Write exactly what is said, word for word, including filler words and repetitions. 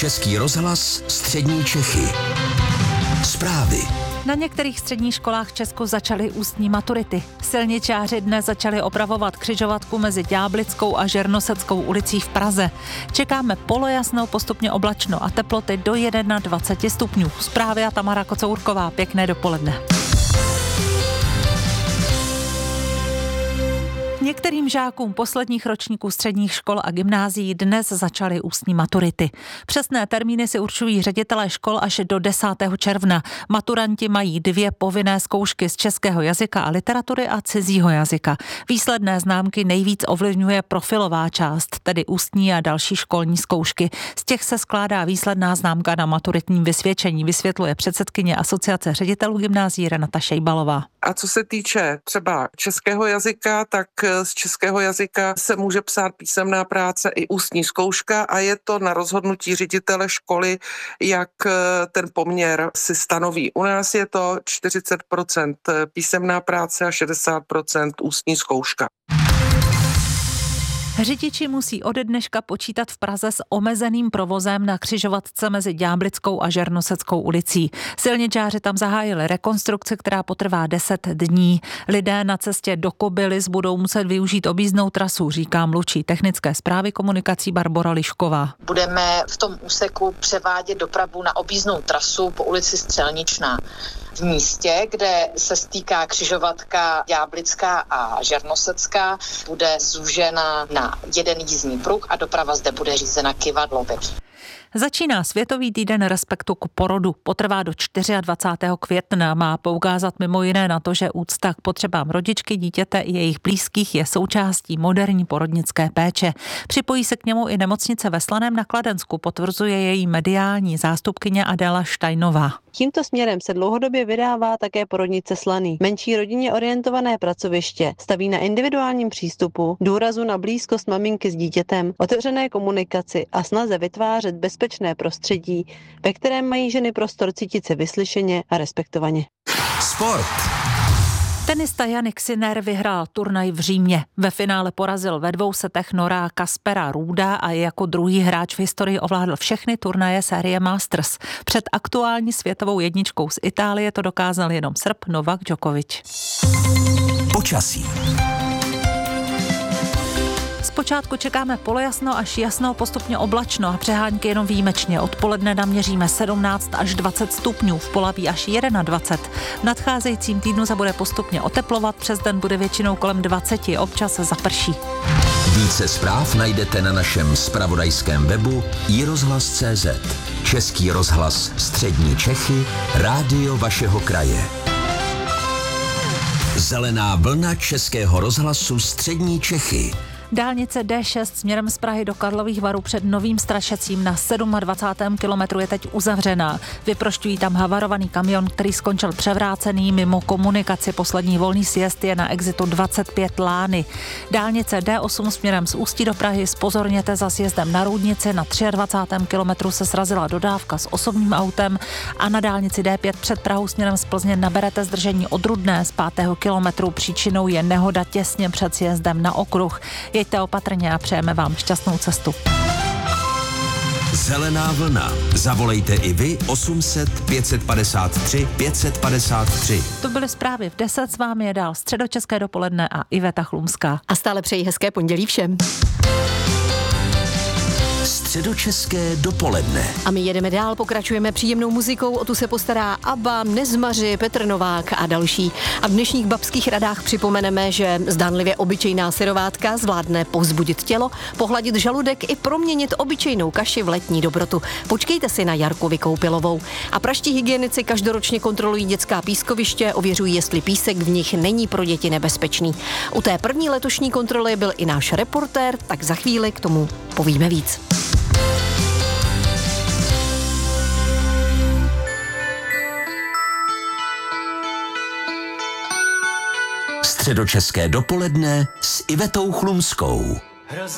Český rozhlas Střední Čechy. Zprávy. Na některých středních školách v Česku začaly ústní maturity. Silničáři dnes začali opravovat křižovatku mezi Ďáblickou a Žernoseckou ulicí v Praze. Čekáme polojasno, postupně oblačno a teploty do dvacet jedna stupňů. Zprávy a Tamara Kocourková. Pěkné dopoledne. Některým žákům posledních ročníků středních škol a gymnázií dnes začaly ústní maturity. Přesné termíny si určují ředitelé škol až do desátého června. Maturanti mají dvě povinné zkoušky z českého jazyka a literatury a cizího jazyka. Výsledné známky nejvíc ovlivňuje profilová část, tedy ústní a další školní zkoušky. Z těch se skládá výsledná známka na maturitním vysvědčení, vysvětluje předsedkyně Asociace ředitelů gymnázií Renata Šejbalová. A co se týče třeba českého jazyka, tak z českého jazyka se může psát písemná práce i ústní zkouška a je to na rozhodnutí ředitele školy, jak ten poměr si stanoví. U nás je to čtyřicet procent písemná práce a šedesát procent ústní zkouška. Řidiči musí ode dneška počítat v Praze s omezeným provozem na křižovatce mezi Ďáblickou a Žernoseckou ulicí. Silničáři tam zahájili rekonstrukci, která potrvá deset dní. Lidé na cestě do Kobylis budou muset využít objízdnou trasu, říká mluvčí technické správy komunikací Barbora Lišková. Budeme v tom úseku převádět dopravu na objízdnou trasu po ulici Střelničná. V místě, kde se stýká křižovatka Ďáblická a Žernosecká, bude zúžena na jeden jízdní pruh a doprava zde bude řízena kyvadlově. Začíná Světový týden respektu k porodu. Potrvá do dvacátého čtvrtého května. Má poukázat mimo jiné na to, že úcta k potřebám rodičky, dítěte i jejich blízkých je součástí moderní porodnické péče. Připojí se k němu i nemocnice ve Slaném na Kladensku, potvrzuje její mediální zástupkyně Adéla Štajnová. Tímto směrem se dlouhodobě vydává také porodnice Slaný. Menší rodině orientované pracoviště staví na individuálním přístupu, důrazu na blízkost maminky s dítětem, otevřené komunikaci a snaze vytvářet bezpečné prostředí, ve kterém mají ženy prostor cítit se vyslyšeně a respektovaně. Sport. Tenista Jannik Sinner vyhrál turnaj v Římě. Ve finále porazil ve dvou setech Nora Kaspera Ruuda a jako druhý hráč v historii ovládl všechny turnaje série Masters. Před aktuální světovou jedničkou z Itálie to dokázal jenom Srb Novak Djokovic. Počasí. Zpočátku čekáme polojasno až jasno, postupně oblačno a přehánky jenom výjimečně. Odpoledne naměříme sedmnáct až dvacet stupňů, v Polaví až dvacet jedna. V nadcházejícím týdnu se bude postupně oteplovat, přes den bude většinou kolem dvacet, občas zaprší. Více zpráv najdete na našem zpravodajském webu i rozhlas tečka cé zet. Český rozhlas Střední Čechy, rádio vašeho kraje. Zelená vlna Českého rozhlasu Střední Čechy. Dálnice D šest směrem z Prahy do Karlových Varů před Novým Strašecím na dvacátém sedmém kilometru je teď uzavřená. Vyprošťují tam havarovaný kamion, který skončil převrácený mimo komunikaci. Poslední volný sjezd je na exitu dvacet pět Lány. Dálnice D osm směrem z Ústí do Prahy zpozorněte za sjezdem na Růdnici. Na dvacátém třetím kilometru se srazila dodávka s osobním autem a na dálnici D pět před Prahou směrem z Plzně naberete zdržení od Rudné z pátého kilometru. Příčinou je nehoda těsně před sjezdem na okruh. Jeďte opatrně a přejeme vám šťastnou cestu. Zelená vlna. Zavolejte i vy osm set pět set padesát tři pět set padesát tři. To byly zprávy v deset, s vámi je dál Středočeské dopoledne a Iveta Chlumská. A stále přeji hezké pondělí všem. Středočeské dopoledne. A my jedeme dál, pokračujeme příjemnou muzikou, o tu se postará Abba, Nezmaři, Petr Novák a další. A v dnešních babských radách připomeneme, že zdánlivě obyčejná syrovátka zvládne povzbudit tělo, pohladit žaludek i proměnit obyčejnou kaši v letní dobrotu. Počkejte si na Jarku Vykoupilovou. A praští hygienici každoročně kontrolují dětská pískoviště, ověřují, jestli písek v nich není pro děti nebezpečný. U té první letošní kontroly byl i náš reportér, tak za chvíli k tomu povíme víc. Středočeské dopoledne s Ivetou Chlumskou.